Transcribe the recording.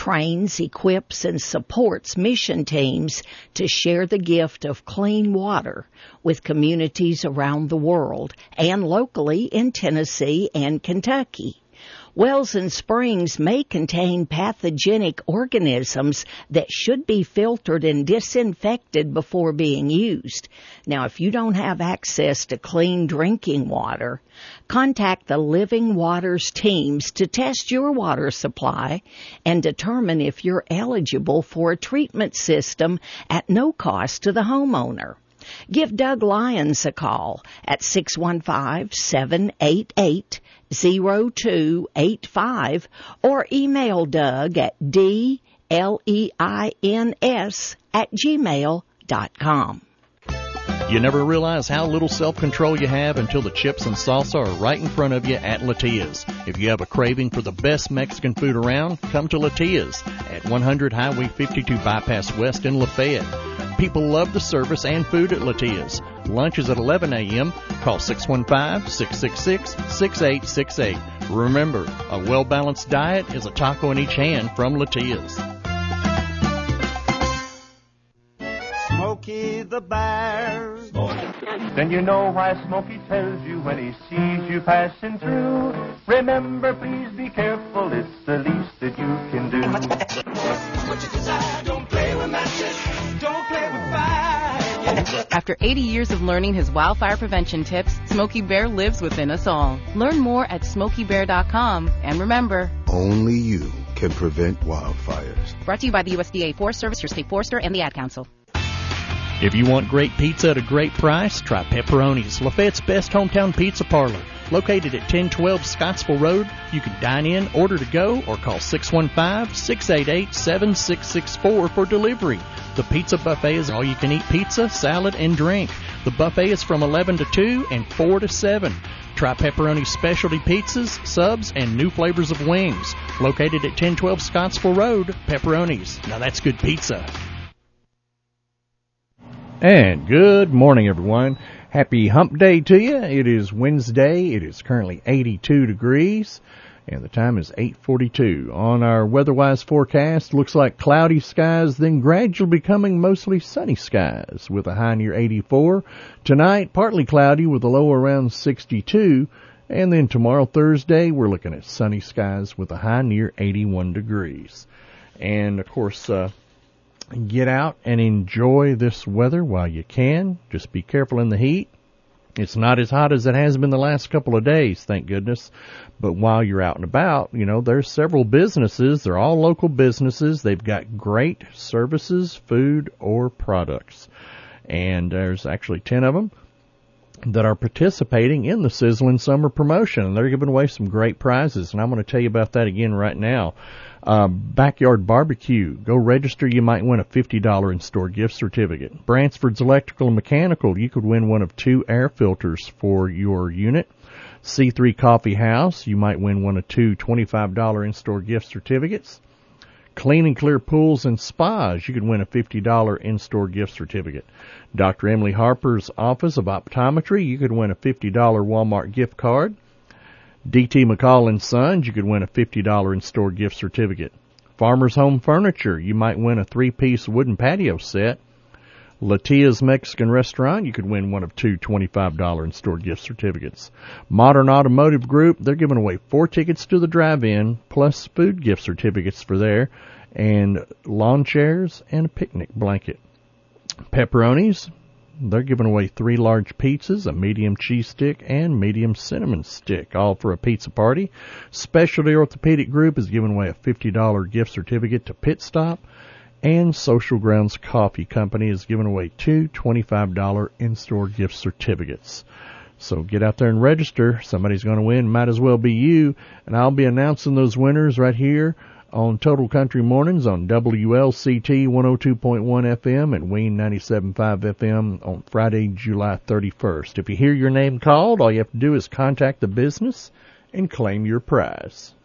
trains, equips, and supports mission teams to share the gift of clean water with communities around the world and locally in Tennessee and Kentucky. Wells and springs may contain pathogenic organisms that should be filtered and disinfected before being used. Now, if you don't have access to clean drinking water, contact the Living Waters teams to test your water supply and determine if you're eligible for a treatment system at no cost to the homeowner. Give Doug Lyons a call at 615-788-0285 or email Doug at dleins@gmail.com. You never realize how little self-control you have until the chips and salsa are right in front of you at Latia's. If you have a craving for the best Mexican food around, come to Latia's at 100 Highway 52 Bypass West in Lafayette. People love the service and food at Latia's. Lunch is at 11 a.m. Call 615-666-6868. Remember, a well-balanced diet is a taco in each hand from Latia's. Smokey the Bear. Then you know why Smokey tells you when he sees you passing through. Remember, please be careful, it's the least that you can do. What you desire, don't play with matches, don't play with fire. After 80 years of learning his wildfire prevention tips, Smokey Bear lives within us all. Learn more at SmokeyBear.com. And remember, only you can prevent wildfires. Brought to you by the USDA Forest Service, your state forester, and the Ad Council. If you want great pizza at a great price, try Pepperoni's, Lafayette's best hometown pizza parlor. Located at 1012 Scottsville Road, you can dine in, order to go, or call 615-688-7664 for delivery. The pizza buffet is all-you-can-eat pizza, salad, and drink. The buffet is from 11 to 2 and 4 to 7. Try Pepperoni's specialty pizzas, subs, and new flavors of wings. Located at 1012 Scottsville Road, Pepperoni's. Now that's good pizza. And good morning, everyone. Happy hump day to you. It is Wednesday. It is currently 82 degrees, and the time is 8:42. On our weather-wise forecast, looks like cloudy skies, then gradually becoming mostly sunny skies with a high near 84. Tonight, partly cloudy with a low around 62. And then tomorrow, Thursday, we're looking at sunny skies with a high near 81 degrees. And, of course, get out and enjoy this weather while you can. Just be careful in the heat. It's not as hot as it has been the last couple of days, thank goodness. But while you're out and about, you know, there's several businesses. They're all local businesses. They've got great services, food, or products. And there's actually 10 of them that are participating in the Sizzling Summer Promotion. And they're giving away some great prizes. And I'm going to tell you about that again right now. Backyard Barbecue. Go register. You might win a $50 in-store gift certificate. Bransford's Electrical and Mechanical. You could win one of 2 air filters for your unit. C3 Coffee House. You might win one of 2 $25 in-store gift certificates. Clean and Clear Pools and Spas. You could win a $50 in-store gift certificate. Dr. Emily Harper's Office of Optometry. You could win a $50 Walmart gift card. D.T. McCall & Sons, you could win a $50 in-store gift certificate. Farmer's Home Furniture, you might win a 3-piece wooden patio set. Latia's Mexican Restaurant, you could win one of 2 $25 in-store gift certificates. Modern Automotive Group, they're giving away 4 tickets to the drive-in, plus food gift certificates for there, and lawn chairs and a picnic blanket. Pepperoni's, they're giving away 3 large pizzas, a medium cheese stick, and medium cinnamon stick, all for a pizza party. Specialty Orthopedic Group is giving away a $50 gift certificate to Pit Stop. And Social Grounds Coffee Company is giving away 2 $25 in-store gift certificates. So get out there and register. Somebody's going to win. Might as well be you. And I'll be announcing those winners right here on Total Country Mornings on WLCT 102.1 FM and Wayne 97.5 FM on Friday, July 31st. If you hear your name called, all you have to do is contact the business and claim your prize.